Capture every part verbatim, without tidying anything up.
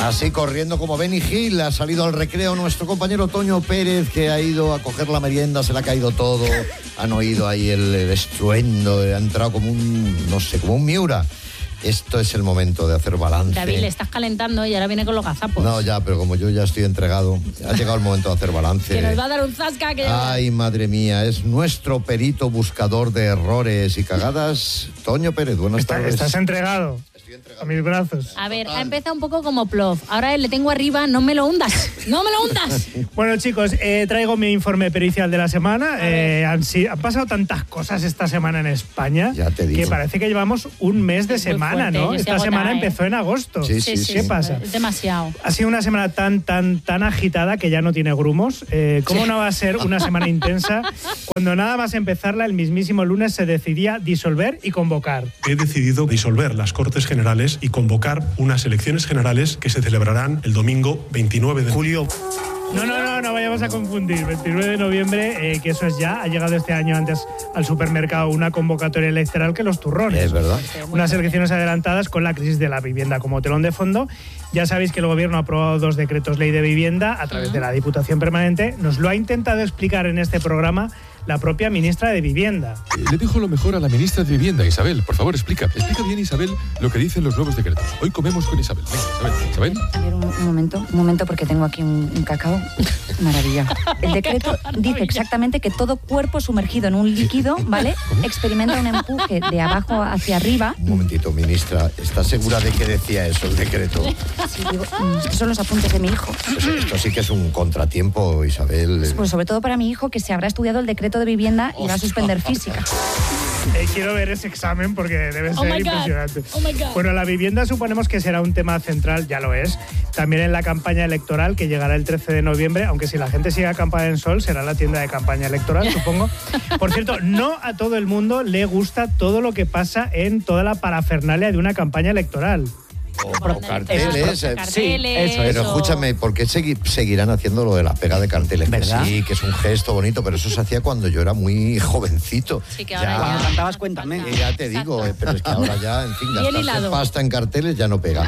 Así corriendo como Benny Hill, ha salido al recreo nuestro compañero Toño Pérez, que ha ido a coger la merienda, se le ha caído todo, han oído ahí el, el estruendo, ha entrado como un, no sé, como un Miura. Esto es el momento de hacer balance. David, le estás calentando y ahora viene con los gazapos. No, ya, pero como yo ya estoy entregado, ha llegado el momento de hacer balance. Que nos va a dar un zasca. Que Ay, madre mía, es nuestro perito buscador de errores y cagadas, Toño Pérez. Buenas Está, tardes. Estás entregado. A mis brazos. A ver, ha empezado un poco como plof. Ahora le tengo arriba, no me lo hundas. ¡No me lo hundas! Bueno, chicos, eh, traigo mi informe pericial de la semana. Eh, han, si, han pasado tantas cosas esta semana en España Ya te digo. que parece que llevamos un mes de Es muy semana, fuerte, ¿no? yo Esta estoy semana agotada, ¿eh? empezó en agosto. Sí, sí, sí. ¿Qué pasa? Es demasiado. Ha sido una semana tan, tan, tan agitada que ya no tiene grumos. Eh, ¿Cómo Sí. no va a ser una semana intensa cuando nada más empezarla el mismísimo lunes se decidía disolver y convocar? He decidido disolver las Cortes Generales y convocar unas elecciones generales que se celebrarán el domingo veintinueve de julio. No, no, no, no vayamos a confundir. veintinueve de noviembre, eh, que eso es ya. Ha llegado este año antes al supermercado una convocatoria electoral que los turrones. Es verdad. Unas elecciones adelantadas con la crisis de la vivienda como telón de fondo. Ya sabéis que el Gobierno ha aprobado dos decretos ley de vivienda a través de la Diputación Permanente. Nos lo ha intentado explicar en este programa la propia ministra de Vivienda. Le dejo lo mejor a la ministra de Vivienda, Isabel. Por favor, explica. Explica bien, Isabel, lo que dicen los nuevos decretos. Hoy comemos con Isabel. Venga, Isabel. Isabel. A ver, un, un momento, un momento, porque tengo aquí un, un cacao. Maravilla. El decreto dice exactamente que todo cuerpo sumergido en un líquido, ¿vale?, experimenta un empuje de abajo hacia arriba. Un momentito, ministra, ¿estás segura de que decía eso el decreto? Sí, digo, mm, es que son los apuntes de mi hijo. Pues esto sí que es un contratiempo, Isabel. Pues sobre todo para mi hijo, que se habrá estudiado el decreto de vivienda y va a suspender física. Eh, quiero ver ese examen porque debe Oh ser my God. impresionante. Oh my God. Bueno, la vivienda suponemos que será un tema central, ya lo es, también en la campaña electoral que llegará el trece de noviembre, aunque si la gente sigue acampada en Sol será la tienda de campaña electoral, supongo. Por cierto, no a todo el mundo le gusta todo lo que pasa en toda la parafernalia de una campaña electoral. O, o carteles. eh, Carteles, Pero eso. escúchame, ¿por qué segui- seguirán haciendo lo de la pega de carteles? Que ¿Verdad? sí, que es un gesto bonito, pero eso se hacía cuando yo era muy jovencito. Sí, que ahora ya- Cuando cantabas Cuéntame. Eh, ya te digo, eh, pero es que ahora ya, en fin, Bien gastarse hilado. pasta en carteles ya no pega.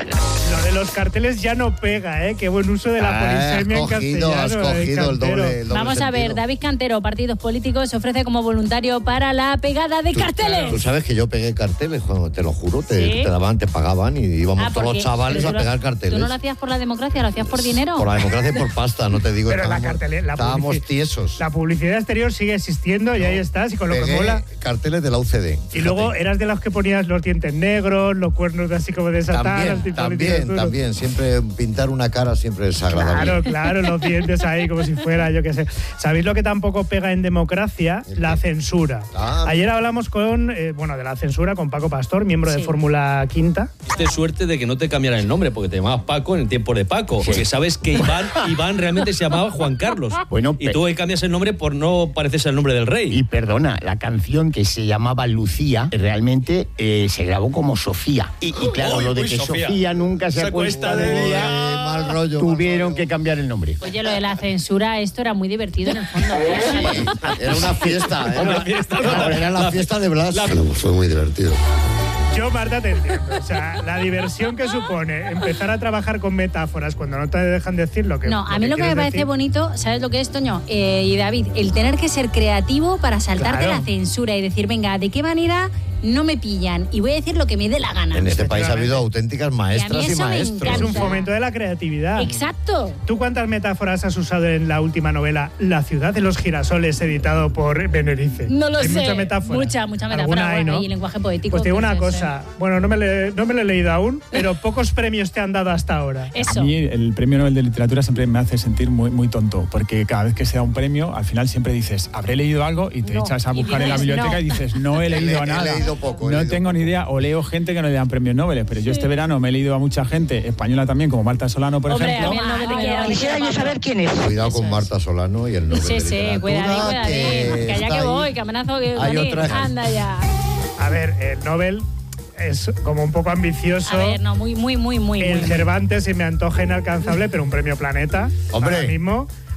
Lo de los carteles ya no pega, ¿eh? Qué buen uso de la Ah, polisemia has en cogido, castellano. has eh, cogido el cantero. doble, el doble Vamos a ver, sentido. David Cantero, partidos políticos, se ofrece como voluntario para la pegada de carteles. Tú sabes que yo pegué carteles, Juan, te lo juro, te, ¿Sí? te daban, te pagaban y íbamos Ah, todos los porque- chavales pero a tú lo- pegar carteles. ¿Tú no lo hacías por la democracia, lo hacías por dinero? Por la democracia y por pasta, no te digo. Pero la estábamos, cartele- la estábamos publici- tiesos. La publicidad exterior sigue existiendo y ahí estás, y con lo que Pegué mola. carteles de la U C D. Y fíjate. luego eras de los que ponías los dientes negros, los cuernos de así como de Satán. También, antipolíticos también, duros. también. Siempre pintar una cara siempre es agradable. Claro, claro, los dientes ahí como si fuera, yo qué sé. ¿Sabéis lo que tampoco pega en democracia? ¿El La qué? censura. Ah. Ayer hablamos con, eh, bueno, de la censura con Paco Pastor, miembro de Sí. Fórmula Quinta. Tuviste suerte de que no te cambiaran el nombre, porque te llamabas Paco en el tiempo de Paco. Porque sabes que Iván, Iván realmente se llamaba Juan Carlos. Bueno, y pe- tú hoy cambias el nombre por no parecerse al nombre del rey. Y perdona, la canción que se llamaba Lucía realmente eh, se grabó como Sofía. Y, y claro, Uy, lo de uy, que Sofía. Sofía, nunca se Se acuesta acuesta de de día, Eh, mal rollo. tuvieron mal que cambiar el nombre. Oye, lo de la censura, esto era muy divertido en el fondo. rollo. Era una fiesta. Era, Una fiesta, era- no, era la, la- fiesta de Blas. la- Fue muy divertido. Yo, Marta, te entiendo. O sea, la diversión que supone empezar a trabajar con metáforas cuando no te dejan decir lo que No, a mí lo que me quieres parece decir. bonito, ¿sabes lo que es, Toño? Eh, y David, el tener que ser creativo para saltarte Claro. la censura y decir, venga, ¿de qué manera no me pillan? Y voy a decir lo que me dé la gana. En este país ha habido auténticas maestras y, eso me maestros. Es un encanta. fomento de la creatividad. Exacto. ¿Tú cuántas metáforas has usado en la última novela La ciudad de los girasoles, editado por Benerice? No lo Hay sé. mucha metáfora. Mucha, mucha Alguna metáfora. hay, ¿no? Y lenguaje poético. Pues te digo una entonces, cosa. Bueno, no me, le- no me lo he leído aún, pero pocos premios te han dado hasta ahora. eh, Eso. A mí el premio Nobel de Literatura siempre me hace sentir muy, muy tonto, porque cada vez que se da un premio, al final siempre dices, habré leído algo, y te No. echas a Y buscar en la dices, biblioteca no. y dices, no he leído He- he nada. leído poco, he no leído tengo ni poco. idea, o leo gente que no le dan premios Nobel, pero yo este verano me he leído a mucha gente, española también, como Marta Solano, por Hombre, ejemplo. a mí el Nobel te quiero, te Quisiera quiero, yo saber Pablo. quién es. Cuidado Eso con es. Marta Solano y el Nobel Sí, de sí, Literatura, cuidadín, cuidadín. Que allá está que ahí. voy, que amenazo que Hay venir. otra. Anda ya. A ver, el Nobel es como un poco ambicioso. A ver, no, muy, muy, muy, muy. El muy. Cervantes se me antoja inalcanzable, pero un premio Planeta. Hombre. Ahora mismo.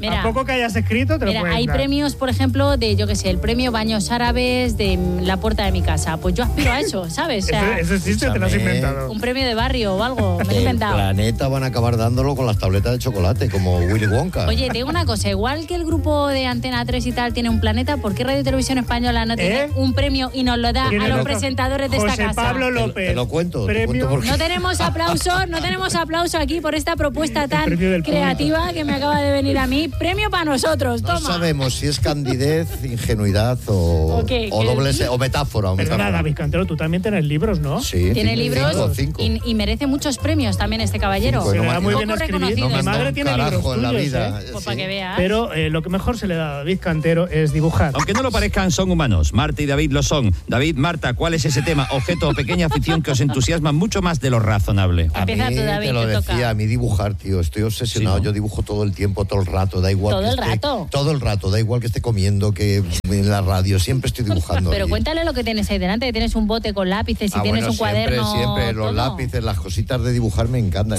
Mira, a poco que hayas escrito te Mira, lo pueden hay dar. premios, por ejemplo, de, yo qué sé, el premio Baños Árabes de la puerta de mi casa. Pues yo aspiro a eso, ¿sabes? O sea, Eso, eso existe, te lo has Escúchame. inventado. un premio de barrio o algo, me lo he El inventado. planeta van a acabar dándolo con las tabletas de chocolate, como Willy Wonka. Oye, te digo una cosa, igual que el grupo de Antena tres y tal tiene un planeta, ¿por qué Radio Televisión Española no tiene ¿Eh? un premio y nos lo da Tiene a los otro. presentadores de esta José casa? Pablo Te lo- López. te lo cuento, te Premio. cuento porque- No tenemos aplauso, no tenemos aplauso aquí por esta propuesta tan premio del creativa que me acaba de venir a mí. Premio para nosotros, No toma. sabemos si es candidez, ingenuidad o, ¿O qué? o ¿Qué? doble se- o metáfora. o Perdona, metáfora. David Cantero, tú también tienes libros, ¿no? Sí, Tiene cinco, libros cinco, cinco. Y, y merece muchos premios también este caballero. Cinco, Se no le da me- muy no- bien Poco escribir. reconocido. Mi No me madre han tiene dado un libros carajo en la tuyos, vida. ¿eh? Pues Sí. para que veas. Pero eh, lo que mejor se le da a David Cantero es dibujar. Aunque no lo parezcan, son humanos. Marta y David lo son. David, Marta, ¿cuál es ese tema, objeto o pequeña afición que os entusiasma mucho más de lo razonable? A mí, Empieza tú, David, te lo te decía, toca. a mí dibujar, tío, estoy obsesionado, Sí, ¿no? yo dibujo todo el tiempo, todo el rato, da igual ¿Todo que el esté- rato? todo el rato, da igual que esté comiendo, que en la radio, siempre estoy dibujando. Pero Y- cuéntale lo que tienes ahí delante, que tienes un bote con lápices y Ah, tienes bueno, un cuaderno. Siempre, siempre, los todo. lápices, las cositas de dibujar me encantan.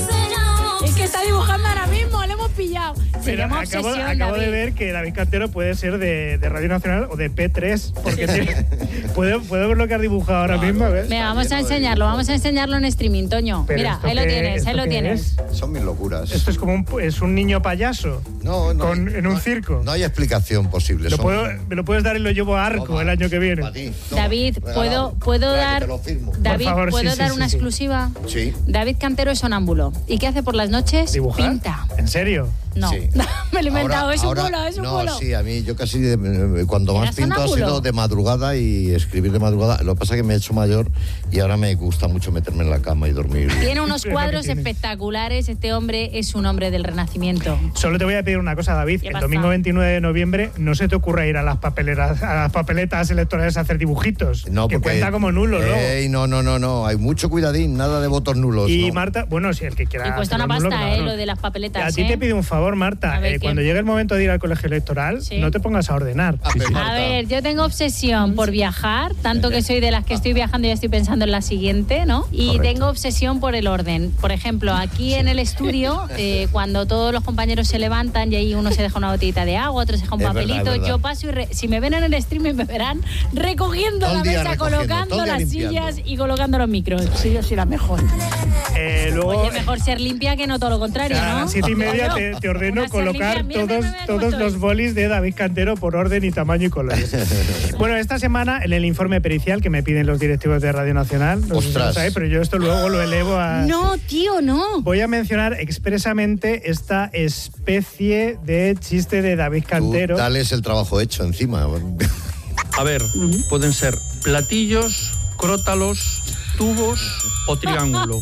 Es que está dibujando ahora mismo, lo hemos pillado. Se Pero llama acabo, obsesión, acabo de David. ver que David Cantero puede ser de, de Radio Nacional o de P tres, porque tiene- ¿puedo, puedo ver lo que has dibujado ahora mismo. ¿Ves? Venga, vamos a enseñarlo, vamos a enseñarlo en streaming, Toño. Pero Mira, ¿esto ahí lo qué- tienes, esto ahí lo qué tienes. es? Son mis locuras. Esto es como un, es un niño payaso No, no. con- en un no- circo. No hay explicación posible. Lo son- puedo- me lo puedes dar y lo llevo a Arco Toma, el año que viene. pa' ti, toma, David, regalado. ¿puedo, ¿puedo Espera, que dar, te lo firmo. David, Por favor, ¿puedo sí, dar sí, una sí, sí. exclusiva? Sí. David Cantero es sonámbulo. ¿Y qué hace por las noches? ¿Dibujar? Pinta. ¿En serio? No, Sí. me lo he inventado, Ahora- es un ahora- bulo, es un no, bulo. sí, a mí yo casi de- cuando ¿Era más pinto ha sonámbulo? sido de madrugada y escribir de madrugada. Lo que pasa es que me he hecho mayor y ahora me gusta mucho meterme en la cama y dormir. Tiene unos Es lo que cuadros tiene. espectaculares. Este hombre es un hombre del Renacimiento. Solo te voy a pedir una cosa, David. ¿Qué El pasa? domingo veintinueve de noviembre no se te ocurra ir a las papeleras, a las papeletas electorales a hacer dibujitos. No, que porque- cuenta como nulo, ¿no? Ey, no, no, no, no. Hay mucho cuidadín, nada de votos nulos. Y no. Marta, bueno, si el que quiera. Y cuesta una hacerlo pasta, nulo, ¿eh? claro. Lo de las papeletas. A ti ¿eh? te pido un favor, Marta. A ver, eh, ¿qué? cuando llegue el momento de ir al colegio electoral, Sí. no te pongas a ordenar. Ah, pero A Marta, ver, yo tengo obsesión por viajar, tanto que soy de las que estoy viajando y ya estoy pensando en la siguiente, ¿no? Y Correcto. tengo obsesión por el orden. Por ejemplo, aquí en el estudio, eh, cuando todos los compañeros se levantan y ahí uno se deja una botellita de agua, otro se deja un Es verdad, papelito, es verdad. yo paso y re- si me ven en el streaming me verán recogiendo Todo la el día mesa, recogiendo, colocando todo el día las limpiando. sillas y colocando los micros. Sí, yo soy la mejor. Eh, luego, Oye, mejor ser limpia que no todo lo contrario, a ¿no? las siete y media Claro. te, te ordeno Una ser colocar limpia, mira, todos, mira, mira cómo todos estoy. los bolis de David Cantero por orden y tamaño y colores. Bueno, esta semana en el informe pericial que me piden los directivos de Radio Nacional, no sé si Ostras. lo sabéis, pero yo esto luego lo elevo a... No, tío, no. Voy a mencionar expresamente esta especie de chiste de David tú Cantero. dales el trabajo hecho encima. A ver, pueden ser platillos, crótalos, tubos o triángulo.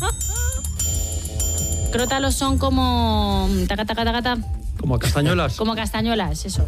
Crótalos son como taca taca taca taca, Como castañuelas. como castañuelas, eso.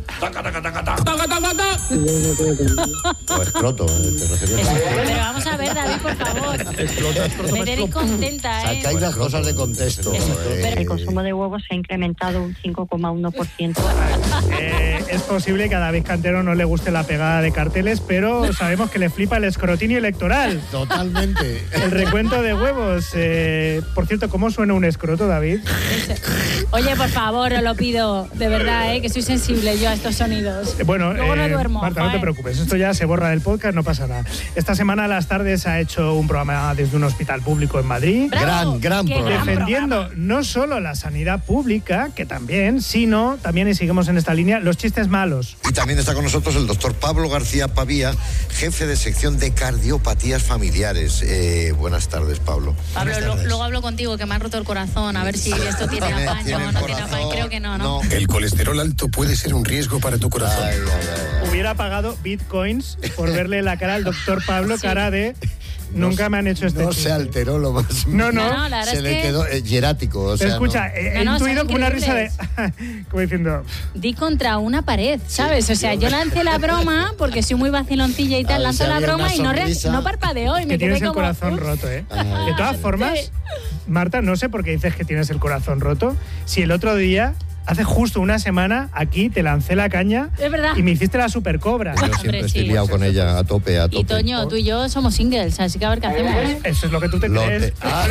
O escroto, eh, te referías. Eso. Pero vamos a ver, David, por favor. Explota, explota, Me tenéis explota. contenta, ¿eh? Sacáis las cosas de contexto. Eso, eh. pero El consumo de huevos se ha incrementado un cinco coma uno por ciento. Eh, es posible que a David Cantero no le guste la pegada de carteles, pero sabemos que le flipa el escrutinio electoral. Totalmente. El recuento de huevos. Eh, por cierto, ¿cómo suena un escroto, David? Oye, por favor, os lo pido, de verdad, ¿eh? Que soy sensible yo a estos sonidos. Eh, Bueno, Luego no eh, duermo. Marta, no te joder. preocupes, esto ya se borra del podcast, no pasa nada. Esta semana a las tardes ha hecho un programa desde un hospital público en Madrid. Bravo, Gran, gran qué programa. Defendiendo no solo la sanidad pública, que también, sino también, y seguimos en esta línea, los chistes malos. Y también está con nosotros el doctor Pablo García Pavía, jefe de sección de cardiopatías familiares. Eh, buenas tardes, Pablo. Pablo, Buenas lo- tardes. luego hablo contigo, que me ha roto el corazón, a ver si esto tiene Tiene- apaño tiene o el no tiene corazón. apaño. Creo que no, ¿no? El colesterol alto puede ser un riesgo para tu corazón. Ay, ay, ay. Hubiera pagado bitcoins por verle la cara al doctor Pablo, cara de nunca me han hecho este No chiste. se alteró lo más. No, no. No, no, la verdad Se es le que quedó eh, hierático. O sea, Escucha, no. eh, he No, no, son intuido como una risa de... increíbles. como diciendo... Di contra una pared, ¿sabes? O sea, yo lancé la broma porque soy muy vaciloncilla y A tal, ver lanzo si la había broma una y no, re- sonrisa. no parpadeó y me que quedé tienes el como... corazón "Ups". roto, ¿eh? Ah. De todas formas, Marta, no sé por qué dices que tienes el corazón roto. Si el otro día hace justo una semana aquí te lancé la caña Es verdad. y me hiciste la supercobra. Yo siempre Hombre, estoy sí. liado con ella, a tope, a tope. Y Toño, tú y yo somos singles, así que a ver qué hacemos. Eso es lo que tú te Lo crees. te- Ah.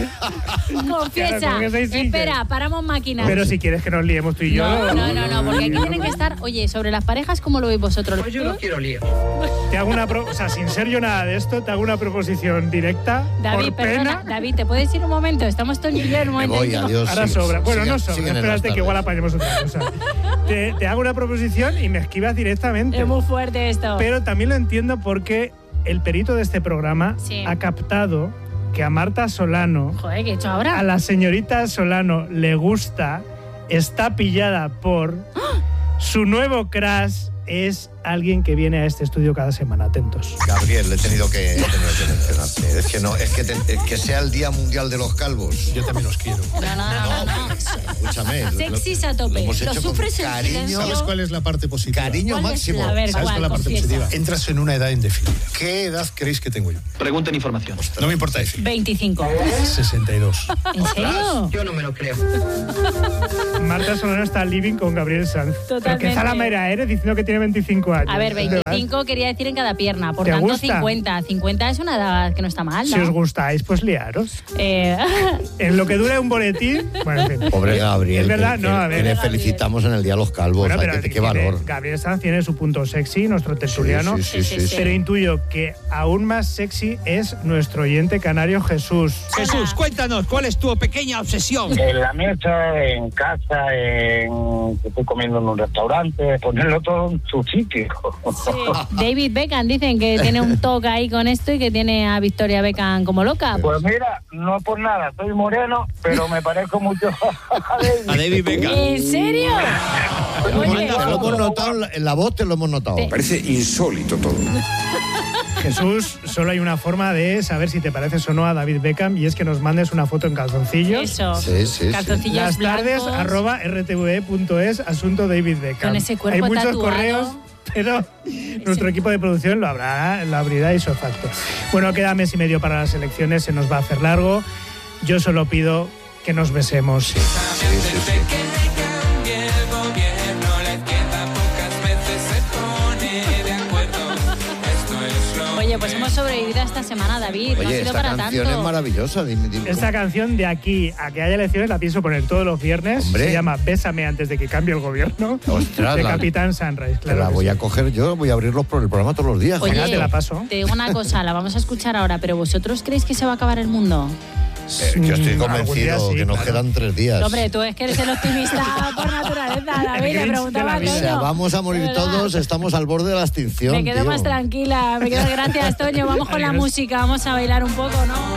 Confiesa. Claro, ¿cómo que sois singles? Espera, paramos máquinas. Pero si quieres que nos liemos tú y yo. No, no, no, no, porque aquí tienen que estar. Oye, sobre las parejas, ¿cómo lo veis vosotros? Pues yo no quiero lío. Te hago una pro- o sea, sin ser yo nada de esto, te hago una proposición directa. David, por perdona, pena. David, ¿te puedes ir un momento? Estamos Toño y yo en un Me momento. voy, adiós. Ahora Sigue- sobra. Bueno, sigue- no sobra. siguen en las Espérate que tardes. igual apañemos otra cosa. te, te hago una proposición y me esquivas directamente. Es muy fuerte esto. Pero también lo entiendo porque el perito de este programa Sí. ha captado que a Marta Solano, Joder, ¿qué he hecho ahora? a la señorita Solano le gusta, está pillada por su nuevo crush. Es alguien que viene a este estudio cada semana. Atentos. Gabriel, he tenido que, he tenido que mencionarte. Es que no, es que, te- es que sea el Día Mundial de los Calvos. Yo también los quiero. No, no, no, no, no. Escúchame. lo- Sexys a lo tope. hemos Lo hecho con sufres en cariño. silencio. ¿Sabes cuál es la parte positiva? Cariño ¿Cuál es máximo. la- a ver, ¿Sabes cuál es la ¿cuál? parte Confiesa. positiva? Entras en una edad indefinida. ¿Qué edad creéis que tengo yo? Pregunten información. No me importa decir. veinticinco. sesenta y dos. ¿En serio? Yo no me lo creo. Marta Solano está living con Gabriel Sanz. Totalmente. Pero qué zalamera eres diciendo que tiene veinticinco años. A ver, De verdad. veinticinco quería decir en cada pierna, por ¿Te tanto gusta? cincuenta. cincuenta es una edad que no está mal, ¿no? Si os gustáis, pues liaros. Eh, En lo que dure un boletín. Bueno, en fin. Pobre Gabriel. Es verdad, que- no, a que ver. le felicitamos en el Día de los Calvos. Bueno, Ay, pero qué, qué tiene- valor. Gabriel Sanz tiene su punto sexy, nuestro tertuliano. Sí, sí, sí, sí, sí. Pero intuyo que aún más sexy es nuestro oyente canario Jesús. Jesús, cuéntanos, ¿cuál es tu pequeña obsesión? En la mesa, en casa, en que estoy comiendo en un restaurante, ponerlo todo en su sitio. David Beckham dicen que tiene un toque ahí con esto y que tiene a Victoria Beckham como loca. Pues mira, no por nada, soy moreno, pero me parezco mucho a David. A David Beckham. ¿En serio? Oye, Te lo hemos notado en la- en la voz, te lo hemos notado. Te- Parece insólito todo. Jesús, solo hay una forma de saber si te pareces o no a David Beckham y es que nos mandes una foto en calzoncillos. Eso. Sí, sí, sí. Calzoncillos Las tardes, blancos. arroba rtve.es, asunto David Beckham. Con ese cuerpo Hay muchos tatuado. correos, pero nuestro equipo de producción lo, habrá, lo abrirá ipso facto. Bueno, queda mes y medio para las elecciones, se nos va a hacer largo. Yo solo pido que nos besemos. Sí, sí, sí. Oye, pues hemos sobrevivido a esta semana, David. no ha Oye, sido esta para canción tanto. es maravillosa. Dime, dime, Esta canción de aquí a que haya elecciones la pienso poner todos los viernes. Hombre. Se llama Bésame antes de que cambie el gobierno. Ostras, de la- Capitán Sunrise. Te Claro la que voy sí. a coger yo, voy a abrirlos por el programa todos los días. Oye, Venga, te la paso. te digo una cosa, la vamos a escuchar ahora, pero ¿vosotros creéis que se va a acabar el mundo? Eh, yo estoy Mm, algún convencido día sí, que nos claro. quedan tres días. Hombre, tú es que eres el optimista por naturaleza, David. Le Grinch preguntaba a de la O vida. sea, Toño. vamos a De morir verdad. todos, estamos al borde de la extinción. Me quedo tío. más tranquila. Me quedo, gracias, Toño. Vamos con la Adiós. música, vamos a bailar un poco, ¿no?